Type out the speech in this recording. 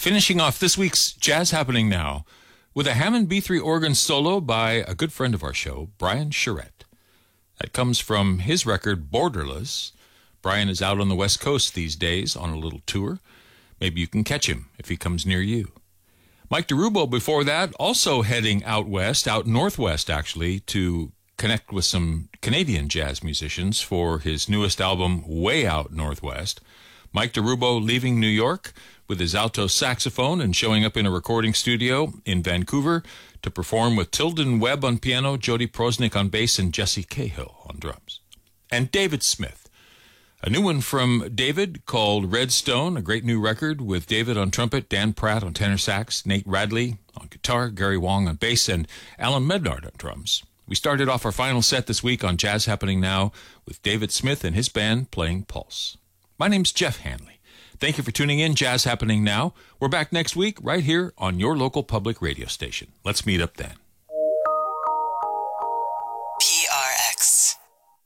Finishing off this week's Jazz Happening Now with a Hammond B3 organ solo by a good friend of our show, Brian Charette. That comes from his record, Borderless. Brian is out on the West Coast these days on a little tour. Maybe you can catch him if he comes near you. Mike DeRubo before that, also heading out west, out northwest actually, to connect with some Canadian jazz musicians for his newest album, Way Out Northwest. Mike DeRubo leaving New York with his alto saxophone and showing up in a recording studio in Vancouver to perform with Tilden Webb on piano, Jody Prosnick on bass, and Jesse Cahill on drums. And David Smith. A new one from David called Redstone, a great new record with David on trumpet, Dan Pratt on tenor sax, Nate Radley on guitar, Gary Wong on bass, and Alan Mednard on drums. We started off our final set this week on Jazz Happening Now with David Smith and his band playing Pulse. My name's Jeff Hanley. Thank you for tuning in, Jazz Happening Now. We're back next week right here on your local public radio station. Let's meet up then.